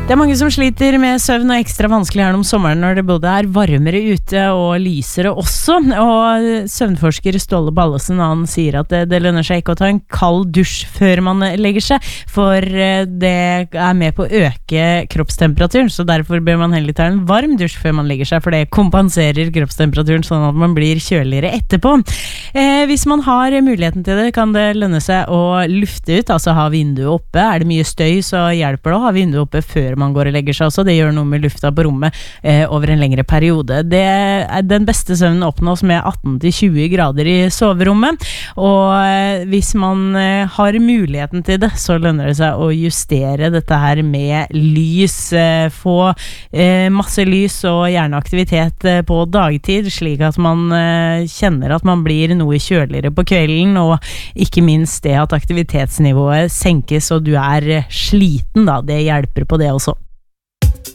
Det mange som sliter med søvn og ekstra vanskelig her om sommeren når det både varmere ute og lysere også. Og søvnforsker Ståle Ballesen, han sier at det lønner seg ikke å ta en kald dusj før man legger seg, for det med på å øke kroppstemperaturen, så derfor bør man heller ta en varm dusj før man legger seg, for det kompenserer kroppstemperaturen sånn at man blir kjøligere etterpå. Hvis man har muligheten til det, kan det lønne seg å lufte ut, altså ha vinduet oppe. Det mye støy, så hjelper det å ha vinduet oppe før man går og legger seg også. Det gjør noe med lufta på rommet over en lengre periode. Den beste søvnen oppnås med 18-20 grader i soverommet, og hvis man har muligheten til det, så lønner det seg å justere dette her med lys. Få masse lys og gjerne aktivitet på dagtid, slik at man kjenner at man blir noe kjøligere på kvelden, og ikke minst det at aktivitetsnivået senkes og du sliten da. Det hjelper på det også.